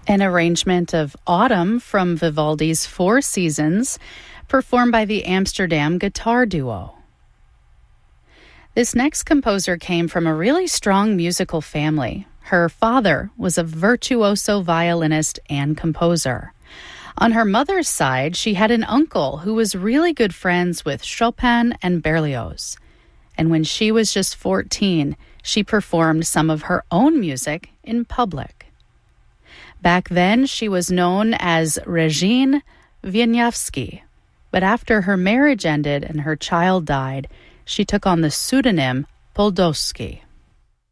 an arrangement of Autumn from Vivaldi's Four Seasons, performed by the Amsterdam Guitar Duo. This next composer came from a really strong musical family. Her father was a virtuoso violinist and composer. On her mother's side, she had an uncle who was really good friends with Chopin and Berlioz. And when she was just 14, she performed some of her own music in public. Back then, she was known as Regine Wieniawski, but after her marriage ended and her child died, she took on the pseudonym Poldowski.